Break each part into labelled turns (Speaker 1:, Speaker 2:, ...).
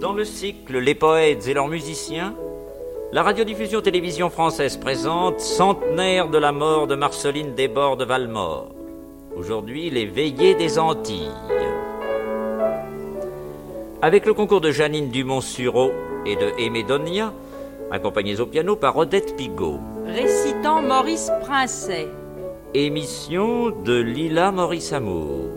Speaker 1: Dans le cycle Les poètes et leurs musiciens, la radiodiffusion télévision française présente Centenaire de la mort de Marceline Desbordes de Valmore. Aujourd'hui, les veillées des Antilles. Avec le concours de Janine Dumont-Sureau et de Aimé Donia, accompagnés au piano par Odette Pigault.
Speaker 2: Récitant Maurice Princet.
Speaker 1: Émission de Lila Maurice-Amour.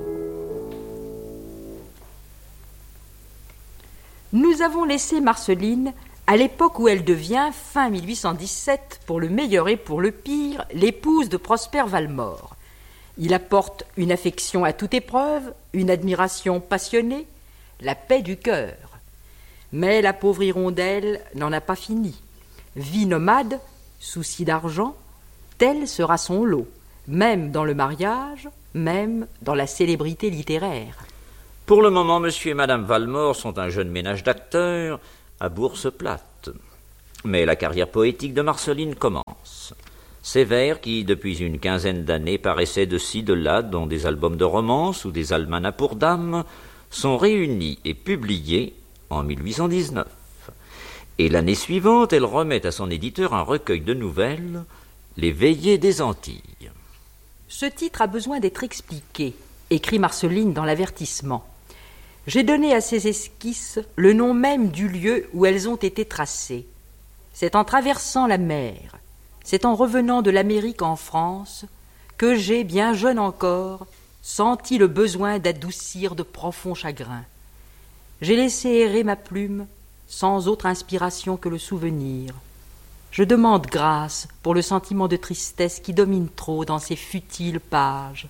Speaker 2: Nous avons laissé Marceline à l'époque où elle devient, fin 1817, pour le meilleur et pour le pire, l'épouse de Prosper Valmore. Il apporte une affection à toute épreuve, une admiration passionnée, la paix du cœur. Mais la pauvre hirondelle n'en a pas fini. Vie nomade, souci d'argent, tel sera son lot, même dans le mariage, même dans la célébrité littéraire.
Speaker 1: Pour le moment, monsieur et madame Valmore sont un jeune ménage d'acteurs à bourse plate. Mais la carrière poétique de Marceline commence. Ces vers qui, depuis une quinzaine d'années, paraissaient de ci, de là, dans des albums de romance ou des almanachs pour dames, sont réunis et publiés en 1819. Et l'année suivante, elle remet à son éditeur un recueil de nouvelles, Les veillées des Antilles.
Speaker 2: Ce titre a besoin d'être expliqué, écrit Marceline dans l'avertissement. J'ai donné à ces esquisses le nom même du lieu où elles ont été tracées. C'est en traversant la mer, c'est en revenant de l'Amérique en France, que j'ai, bien jeune encore, senti le besoin d'adoucir de profonds chagrins. J'ai laissé errer ma plume sans autre inspiration que le souvenir. Je demande grâce pour le sentiment de tristesse qui domine trop dans ces futiles pages.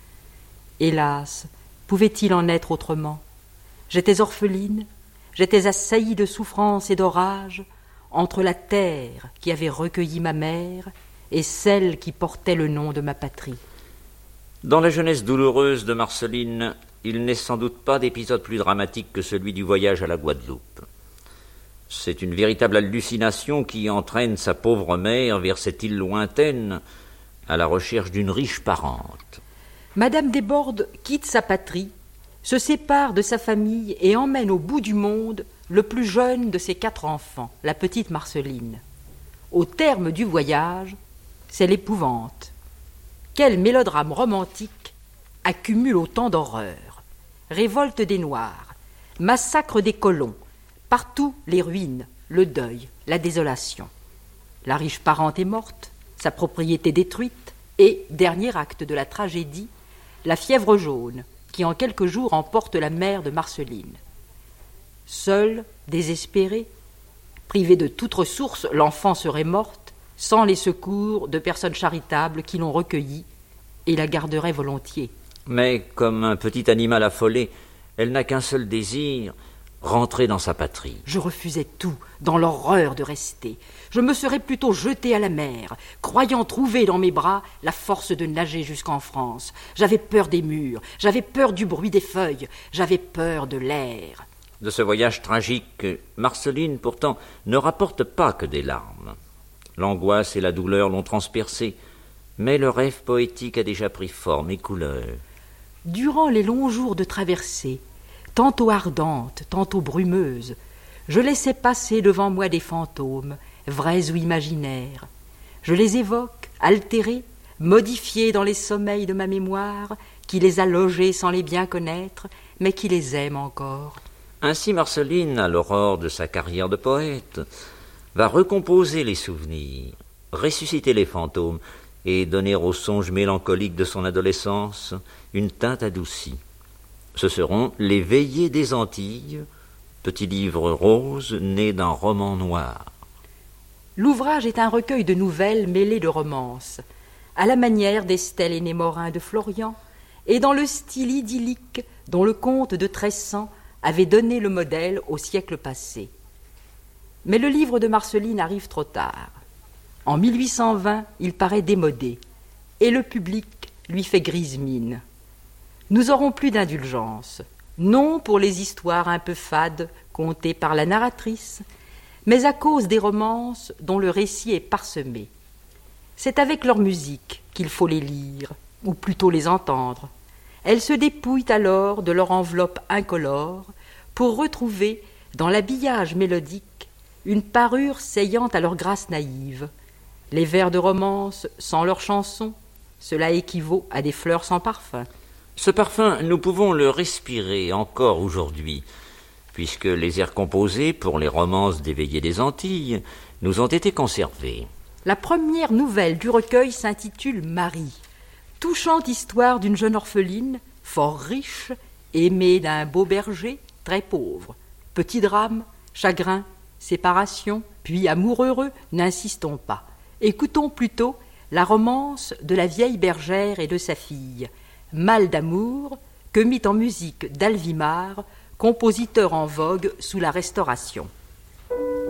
Speaker 2: Hélas, pouvait-il en être autrement ? J'étais orpheline, j'étais assaillie de souffrance et d'orage, entre la terre qui avait recueilli ma mère et celle qui portait le nom de ma patrie.
Speaker 1: Dans la jeunesse douloureuse de Marceline, il n'est sans doute pas d'épisode plus dramatique que celui du voyage à la Guadeloupe. C'est une véritable hallucination qui entraîne sa pauvre mère vers cette île lointaine à la recherche d'une riche parente.
Speaker 2: Madame Desbordes quitte sa patrie, se sépare de sa famille et emmène au bout du monde le plus jeune de ses 4 enfants, la petite Marceline. Au terme du voyage, c'est l'épouvante. Quel mélodrame romantique accumule autant d'horreurs. Révolte des Noirs, massacre des colons, partout les ruines, le deuil, la désolation. La riche parente est morte, sa propriété détruite, et, dernier acte de la tragédie, la fièvre jaune, qui en quelques jours emporte la mère de Marceline. Seule, désespérée, privée de toute ressource, l'enfant serait morte, sans les secours de personnes charitables qui l'ont recueillie et la garderaient volontiers.
Speaker 1: Mais, comme un petit animal affolé, elle n'a qu'un seul désir, rentrer dans sa patrie.
Speaker 2: Je refusais tout, dans l'horreur de rester. Je me serais plutôt jetée à la mer, croyant trouver dans mes bras la force de nager jusqu'en France. J'avais peur des murs, j'avais peur du bruit des feuilles, j'avais peur de l'air.
Speaker 1: De ce voyage tragique, Marceline, pourtant, ne rapporte pas que des larmes. L'angoisse et la douleur l'ont transpercée, mais le rêve poétique a déjà pris forme et couleur.
Speaker 2: Durant les longs jours de traversée, tantôt ardente, tantôt brumeuse, je laissais passer devant moi des fantômes, vrais ou imaginaires. Je les évoque, altérés, modifiés dans les sommeils de ma mémoire, qui les a logés sans les bien connaître, mais qui les aime encore.
Speaker 1: Ainsi Marceline, à l'aurore de sa carrière de poète, va recomposer les souvenirs, ressusciter les fantômes et donner aux songes mélancoliques de son adolescence une teinte adoucie. Ce seront Les veillées des Antilles, petit livre rose né d'un roman noir.
Speaker 2: L'ouvrage est un recueil de nouvelles mêlées de romances, à la manière d'Estelle et Némorin de Florian, et dans le style idyllique dont le conte de Tressan avait donné le modèle au siècle passé. Mais le livre de Marceline arrive trop tard. En 1820, il paraît démodé, et le public lui fait grise mine. Nous aurons plus d'indulgence, non pour les histoires un peu fades contées par la narratrice, mais à cause des romances dont le récit est parsemé. C'est avec leur musique qu'il faut les lire, ou plutôt les entendre. Elles se dépouillent alors de leur enveloppe incolore pour retrouver dans l'habillage mélodique, une parure seyant à leur grâce naïve. Les vers de romance sans leur chanson, cela équivaut à des fleurs sans parfum.
Speaker 1: Ce parfum, nous pouvons le respirer encore aujourd'hui, puisque les airs composés pour les romances des veillées des Antilles nous ont été conservés.
Speaker 2: La première nouvelle du recueil s'intitule Marie, touchante histoire d'une jeune orpheline, fort riche, aimée d'un beau berger, très pauvre. Petit drame, chagrin, séparation, puis amour heureux, n'insistons pas. Écoutons plutôt la romance de la vieille bergère et de sa fille, Mal d'amour, que mit en musique d'Alvimar, compositeur en vogue sous la Restauration.